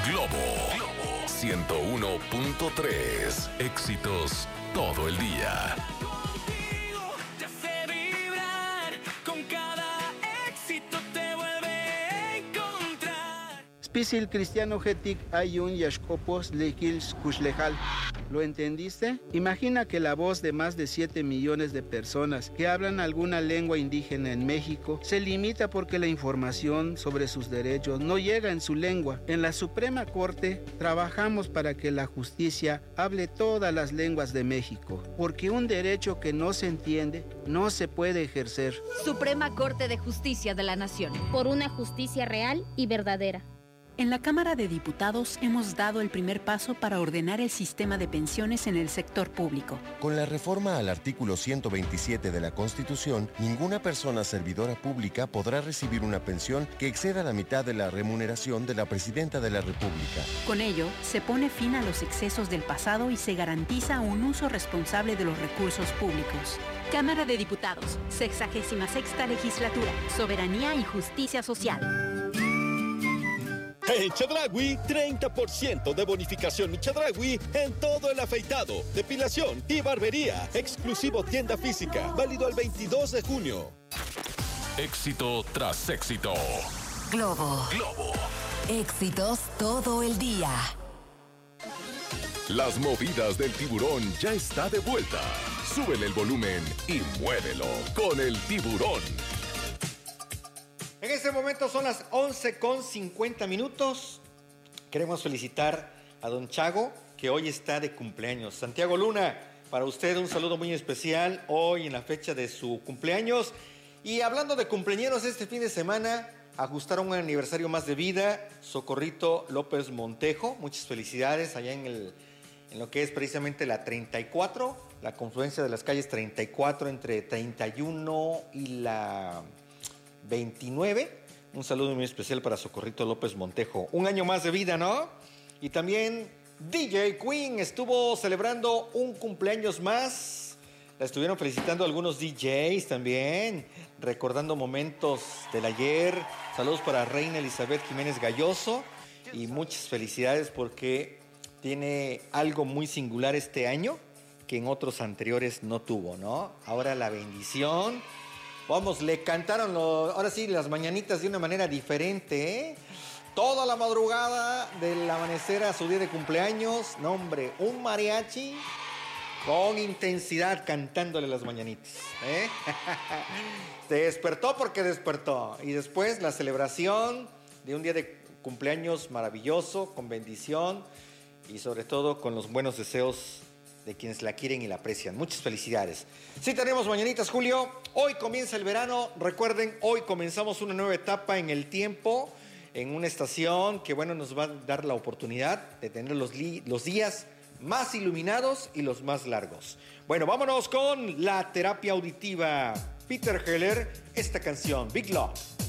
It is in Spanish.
Globo 101.3. Éxitos todo el día. Spisil cristiano hetik ayun yashkopos lekils kushlejal. ¿Lo entendiste? Imagina que la voz de más de 7 millones de personas que hablan alguna lengua indígena en México se limita porque la información sobre sus derechos no llega en su lengua. En la Suprema Corte trabajamos para que la justicia hable todas las lenguas de México, porque un derecho que no se entiende no se puede ejercer. Suprema Corte de Justicia de la Nación. Por una justicia real y verdadera. En la Cámara de Diputados hemos dado el primer paso para ordenar el sistema de pensiones en el sector público. Con la reforma al artículo 127 de la Constitución, ninguna persona servidora pública podrá recibir una pensión que exceda la mitad de la remuneración de la Presidenta de la República. Con ello, se pone fin a los excesos del pasado y se garantiza un uso responsable de los recursos públicos. Cámara de Diputados, 66ª Legislatura, Soberanía y Justicia Social. En Chedraui, 30% de bonificación en Chedraui en todo el afeitado, depilación y barbería. Exclusivo tienda física, válido el 22 de junio. Éxito tras éxito. Globo. Éxitos todo el día. Las movidas del tiburón ya está de vuelta. Súbele el volumen y muévelo con el tiburón. En este momento son las 11:50. Queremos felicitar a don Chago, que hoy está de cumpleaños. Santiago Luna, para usted un saludo muy especial hoy en la fecha de su cumpleaños. Y hablando de cumpleaños, este fin de semana ajustaron un aniversario más de vida, Socorrito López Montejo. Muchas felicidades allá en lo que es precisamente la 34, la confluencia de las calles 34 entre 31 y la 29. Un saludo muy especial para Socorrito López Montejo. Un año más de vida, ¿no? Y también DJ Queen estuvo celebrando un cumpleaños más. La estuvieron felicitando algunos DJs también, recordando momentos del ayer. Saludos para Reina Elizabeth Jiménez Galloso y muchas felicidades porque tiene algo muy singular este año que en otros anteriores no tuvo, ¿no? Ahora la bendición. Vamos, le cantaron ahora sí las mañanitas de una manera diferente, ¿eh? Toda la madrugada del amanecer a su día de cumpleaños. No, hombre, un mariachi con intensidad cantándole las mañanitas, ¿eh? Se despertó porque despertó. Y después la celebración de un día de cumpleaños maravilloso, con bendición y sobre todo con los buenos deseos de quienes la quieren y la aprecian. Muchas felicidades. Sí tenemos mañanitas, Julio. Hoy comienza el verano. Recuerden, hoy comenzamos una nueva etapa en el tiempo, en una estación que, bueno, nos va a dar la oportunidad de tener los días más iluminados y los más largos. Bueno, vámonos con la terapia auditiva. Peter Heller, esta canción, Big Love.